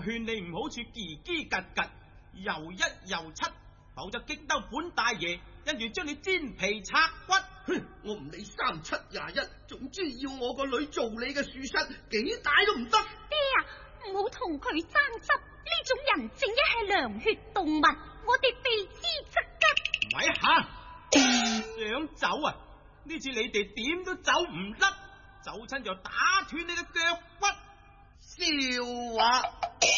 勸你唔好似嘰嘰格格，又一又七，否則激嬲本大爺，因住將你煎皮拆骨。 哼！我唔理3721，總之要我個女做你嘅樹虱，幾大都唔得。 爹啊，唔好同佢爭執，呢種人正一係良血動物，我哋避之則吉。 咪下想走啊？呢次你哋點都走唔甩，走親就打斷你嘅腳骨。 笑話。